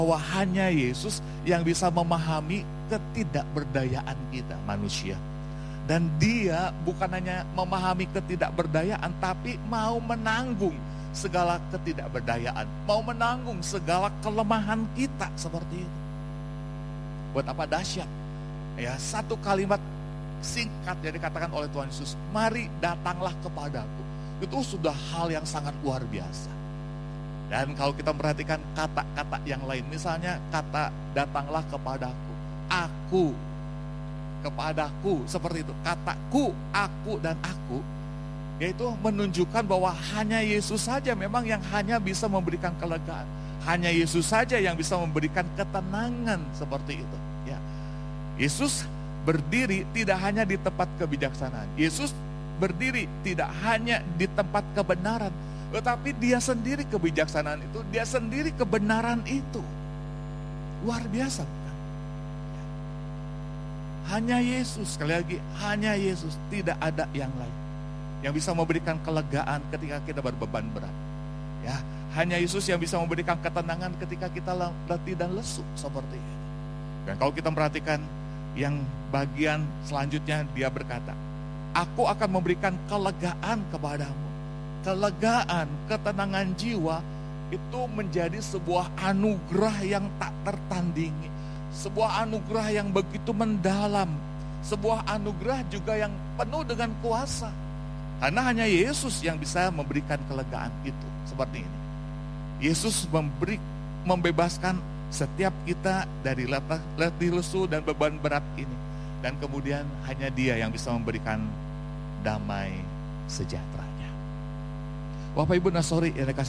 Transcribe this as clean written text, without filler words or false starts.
bahwa hanya Yesus yang bisa memahami ketidakberdayaan kita manusia. Dan dia bukan hanya memahami ketidakberdayaan, tapi mau menanggung segala ketidakberdayaan, mau menanggung segala kelemahan kita seperti itu. Buat apa dahsyat? Ya, satu kalimat singkat yang dikatakan oleh Tuhan Yesus, mari datanglah kepadaku. Itu sudah hal yang sangat luar biasa. Dan kalau kita perhatikan kata-kata yang lain, misalnya kata datanglah kepadaku, aku, kepadaku, seperti itu. Kataku, aku, dan aku, yaitu menunjukkan bahwa hanya Yesus saja memang yang hanya bisa memberikan kelegaan. Hanya Yesus saja yang bisa memberikan ketenangan seperti itu. Ya. Yesus berdiri tidak hanya di tempat kebijaksanaan. Yesus berdiri tidak hanya di tempat kebenaran, tetapi dia sendiri kebijaksanaan itu, dia sendiri kebenaran itu. Luar biasa bukan? Hanya Yesus, sekali lagi, hanya Yesus, tidak ada yang lain yang bisa memberikan kelegaan ketika kita berbeban berat. Ya, hanya Yesus yang bisa memberikan ketenangan ketika kita letih dan lesu seperti itu. Dan kalau kita perhatikan yang bagian selanjutnya, dia berkata, aku akan memberikan kelegaan kepadamu. Kelegaan, ketenangan jiwa itu menjadi sebuah anugerah yang tak tertandingi. Sebuah anugerah yang begitu mendalam. Sebuah anugerah juga yang penuh dengan kuasa. Karena hanya Yesus yang bisa memberikan kelegaan itu. Seperti ini. Yesus membebaskan setiap kita dari letih lesu dan beban berat ini. Dan kemudian hanya Dia yang bisa memberikan damai sejahteranya. Bapak Ibu Nasori yang dikasihi